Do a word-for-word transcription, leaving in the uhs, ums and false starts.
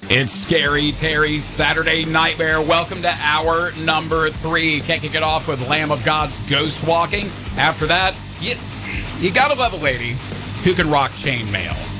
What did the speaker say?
It's Scary Terry's Saturday Nightmare. Welcome to hour number three. Can't kick it off with Lamb of God's Ghost Walking. After that, you, you gotta love a lady who can rock chainmail.